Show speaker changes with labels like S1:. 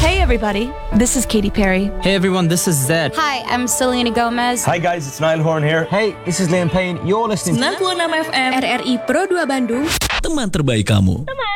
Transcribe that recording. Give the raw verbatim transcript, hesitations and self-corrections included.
S1: Hey everybody, this is Katy Perry.
S2: Hey everyone, this is Zed.
S3: Hi, I'm Selena Gomez.
S4: Hi guys, it's Niall Horn here.
S5: Hey, this is Liam Payne. You're listening to
S1: sembilan puluh enam F M
S3: R R I Pro dua Bandung.
S6: Teman terbaik kamu.
S1: Teman